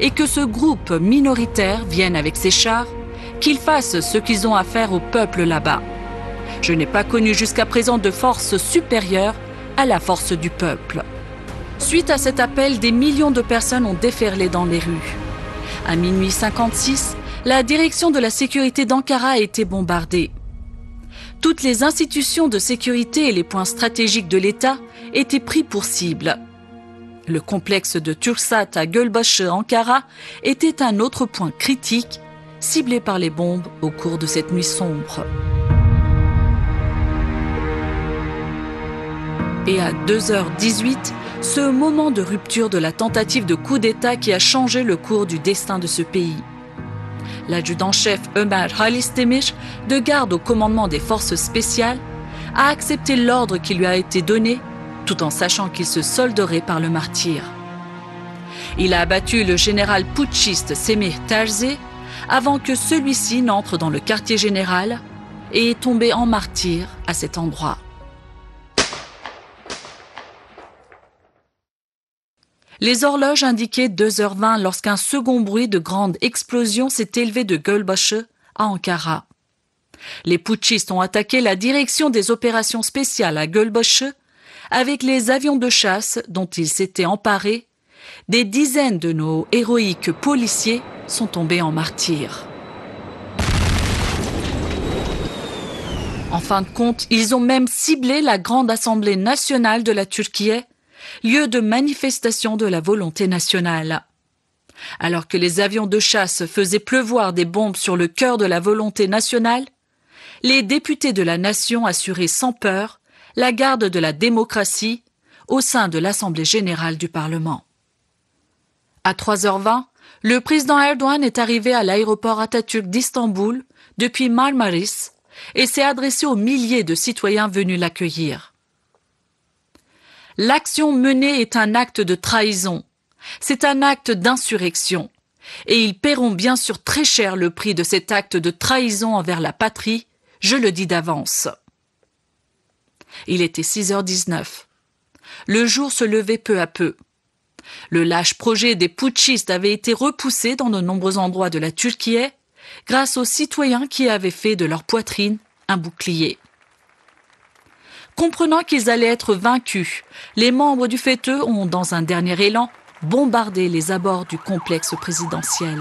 et que ce groupe minoritaire vienne avec ses chars, qu'ils fassent ce qu'ils ont à faire au peuple là-bas. Je n'ai pas connu jusqu'à présent de force supérieure à la force du peuple. Suite à cet appel, des millions de personnes ont déferlé dans les rues. À minuit 56, la direction de la sécurité d'Ankara a été bombardée. Toutes les institutions de sécurité et les points stratégiques de l'État étaient pris pour cible. Le complexe de Tursat à Gölbaşı, Ankara, était un autre point critique, ciblé par les bombes au cours de cette nuit sombre. Et à 2h18, ce moment de rupture de la tentative de coup d'État qui a changé le cours du destin de ce pays. L'adjudant-chef Ömer Halis-Demir, de garde au commandement des forces spéciales, a accepté l'ordre qui lui a été donné, tout en sachant qu'il se solderait par le martyre. Il a abattu le général putschiste Semih Terzi avant que celui-ci n'entre dans le quartier général et est tombé en martyr à cet endroit. Les horloges indiquaient 2h20 lorsqu'un second bruit de grande explosion s'est élevé de Gölbaşı à Ankara. Les putschistes ont attaqué la direction des opérations spéciales à Gölbaşı avec les avions de chasse dont ils s'étaient emparés. Des dizaines de nos héroïques policiers sont tombés en martyrs. En fin de compte, ils ont même ciblé la grande assemblée nationale de la Turquie, lieu de manifestation de la volonté nationale. Alors que les avions de chasse faisaient pleuvoir des bombes sur le cœur de la volonté nationale, les députés de la nation assuraient sans peur la garde de la démocratie au sein de l'Assemblée générale du Parlement. À 3h20, le président Erdogan est arrivé à l'aéroport Atatürk d'Istanbul depuis Marmaris et s'est adressé aux milliers de citoyens venus l'accueillir. L'action menée est un acte de trahison, c'est un acte d'insurrection, et ils paieront bien sûr très cher le prix de cet acte de trahison envers la patrie, je le dis d'avance. Il était 6h19. Le jour se levait peu à peu. Le lâche projet des putschistes avait été repoussé dans de nombreux endroits de la Turquie grâce aux citoyens qui avaient fait de leur poitrine un bouclier. Comprenant qu'ils allaient être vaincus, les membres du FETÖ ont, dans un dernier élan, bombardé les abords du complexe présidentiel.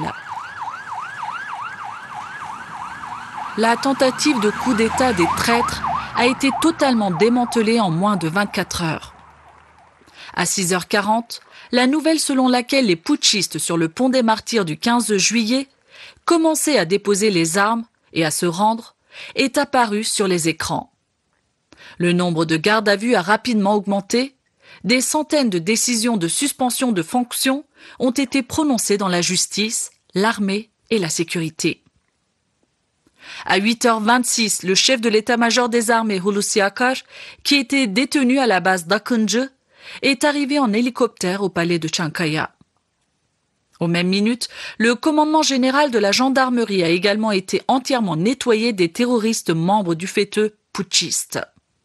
La tentative de coup d'État des traîtres a été totalement démantelée en moins de 24 heures. À 6h40, la nouvelle selon laquelle les putschistes sur le pont des Martyrs du 15 juillet commençaient à déposer les armes et à se rendre est apparue sur les écrans. Le nombre de gardes à vue a rapidement augmenté. Des centaines de décisions de suspension de fonctions ont été prononcées dans la justice, l'armée et la sécurité. À 8h26, le chef de l'état-major des armées, Hulusi Akar, qui était détenu à la base d'Akıncı, est arrivé en hélicoptère au palais de Çankaya. Aux mêmes minutes, le commandement général de la gendarmerie a également été entièrement nettoyé des terroristes membres du FETÖ putschiste.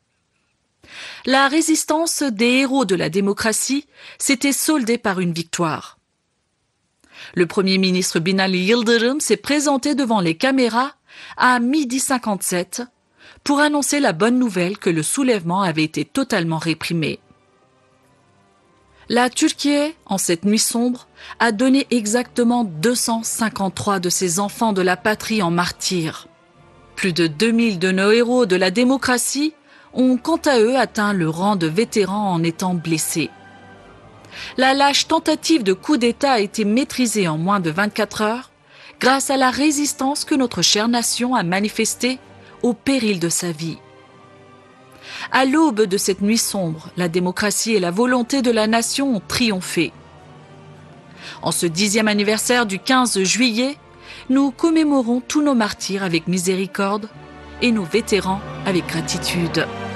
La résistance des héros de la démocratie s'était soldée par une victoire. Le Premier ministre Binali Yıldırım s'est présenté devant les caméras à 12h57 pour annoncer la bonne nouvelle que le soulèvement avait été totalement réprimé. La Turquie, en cette nuit sombre, a donné exactement 253 de ses enfants de la patrie en martyrs. Plus de 2000 de nos héros de la démocratie ont quant à eux atteint le rang de vétérans en étant blessés. La lâche tentative de coup d'État a été maîtrisée en moins de 24 heures grâce à la résistance que notre chère nation a manifestée au péril de sa vie. À l'aube de cette nuit sombre, la démocratie et la volonté de la nation ont triomphé. En ce 10e anniversaire du 15 juillet, nous commémorons tous nos martyrs avec miséricorde et nos vétérans avec gratitude.